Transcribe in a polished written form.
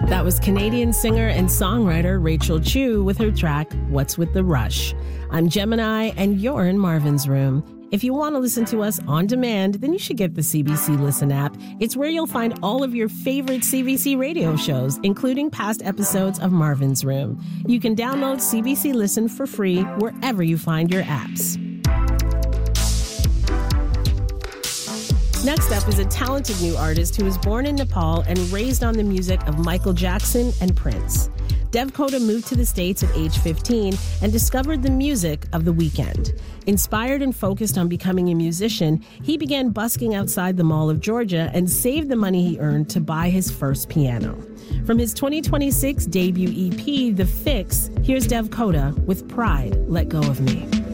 That was Canadian singer and songwriter Rachel Chu with her track, What's With the Rush. I'm Gemini, and you're in Marvin's Room. If you want to listen to us on demand, then you should get the CBC Listen app. It's where you'll find all of your favorite CBC radio shows, including past episodes of Marvin's Room. You can download CBC Listen for free wherever you find your apps. Next up is a talented new artist who was born in Nepal and raised on the music of Michael Jackson and Prince. Devkota moved to the States at age 15 and discovered the music of The Weeknd. Inspired and focused on becoming a musician, he began busking outside the Mall of Georgia and saved the money he earned to buy his first piano. From his 2026 debut EP, The Fix, here's Devkota with Pride, Let Go of Me.